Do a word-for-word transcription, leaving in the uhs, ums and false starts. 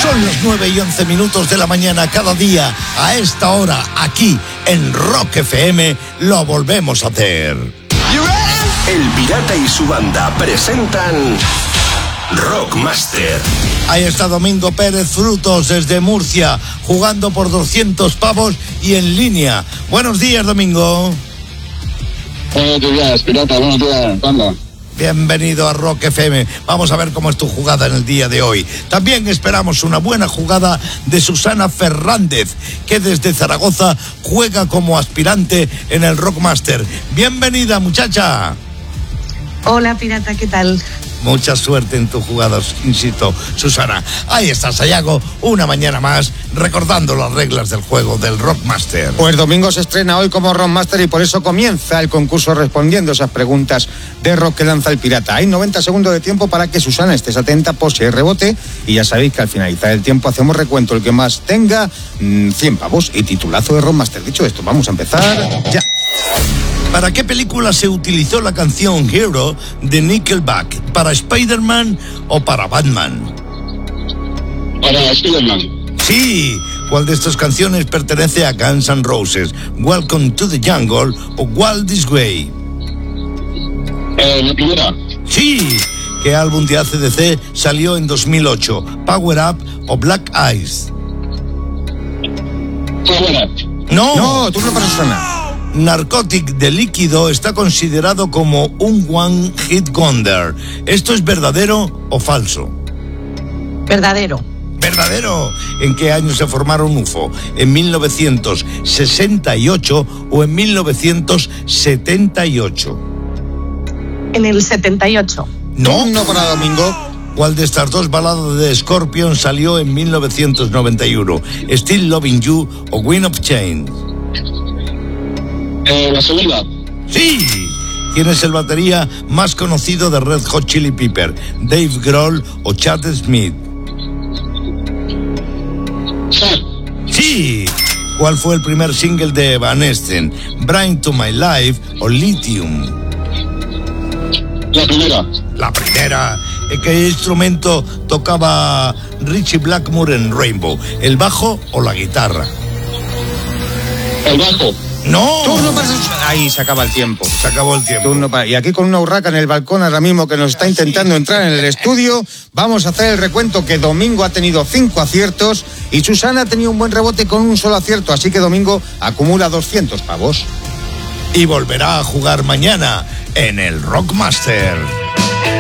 Son las nueve y once minutos de la mañana cada día. A esta hora, aquí en Rock F M, lo volvemos a hacer. El Pirata y su banda presentan Rockmaster. Ahí está Domingo Pérez Frutos desde Murcia, jugando por doscientos pavos y en línea. Buenos días, Domingo. Buenos días, Pirata, buenos días, banda. Bienvenido a Rock F M. Vamos a ver cómo es tu jugada en el día de hoy. También esperamos una buena jugada de Susana Fernández, que desde Zaragoza juega como aspirante en el Rockmaster. Bienvenida, muchacha. Hola, Pirata, ¿qué tal? Mucha suerte en tu jugada, insisto, Susana. Ahí está Sayago, una mañana más, recordando las reglas del juego del Rockmaster. Pues Domingo se estrena hoy como Rockmaster y por eso comienza el concurso respondiendo esas preguntas de rock que lanza el Pirata. Hay noventa segundos de tiempo para que Susana estés atenta por si hay rebote y ya sabéis que al finalizar el tiempo hacemos recuento. El que más tenga, mmm, cien pavos y titulazo de Rockmaster. Dicho esto, vamos a empezar ya. ¿Para qué película se utilizó la canción Hero de Nickelback? ¿Para Spider-Man o para Batman? Para Spider-Man. Sí. ¿Cuál de estas canciones pertenece a Guns N' Roses? ¿Welcome to the Jungle o Wild This Way? Eh, la primera. Sí. ¿Qué álbum de A C D C salió en dos mil ocho? ¿Power Up o Black Eyes? Power Up. No. No, turno para Susana. Narcotic de Líquido está considerado como un One Hit Wonder. ¿Esto es verdadero o falso? Verdadero. ¿Verdadero? ¿En qué año se formaron U F O? ¿En mil novecientos sesenta y ocho o en mil novecientos setenta y ocho? En el setenta y ocho. No. No para Domingo. ¿Cuál de estas dos baladas de Scorpion salió en mil novecientos noventa y uno? ¿Still Loving You o Wind of Change? Eh, la segunda. ¡Sí! ¿Quién es el batería más conocido de Red Hot Chili Pepper? ¿Dave Grohl o Chad Smith? Sí. ¡Sí! ¿Cuál fue el primer single de Evanescence? ¿Bring to My Life o Lithium? La primera. La primera. ¿En qué instrumento tocaba Richie Blackmore en Rainbow? ¿El bajo o la guitarra? El bajo. ¡No! Turno para Susana. Ahí se acaba el tiempo. Se acabó el tiempo. Turno para... Y aquí con una urraca en el balcón ahora mismo que nos está intentando entrar en el estudio, vamos a hacer el recuento que Domingo ha tenido cinco aciertos y Susana ha tenido un buen rebote con un solo acierto, así que Domingo acumula doscientos pavos. Y volverá a jugar mañana en el Rockmaster.